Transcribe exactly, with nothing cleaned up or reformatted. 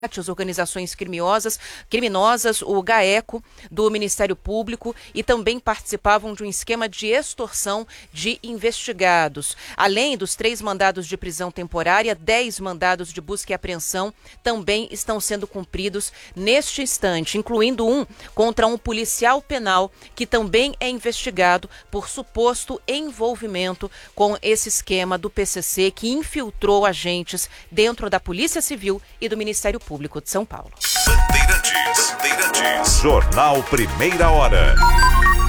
as organizações criminosas, criminosas, o GAECO do Ministério Público, e também participavam de um esquema de extorsão de investigados. Além dos três mandados de prisão temporária, dez mandados de busca e apreensão também estão sendo cumpridos neste instante, incluindo um contra um policial penal que também é investigado por suposto envolvimento com esse esquema do P C C que infiltrou agentes dentro da Polícia Civil e do Ministério Público. Público de São Paulo. Bandeirantes, Bandeirantes. Jornal Primeira Hora.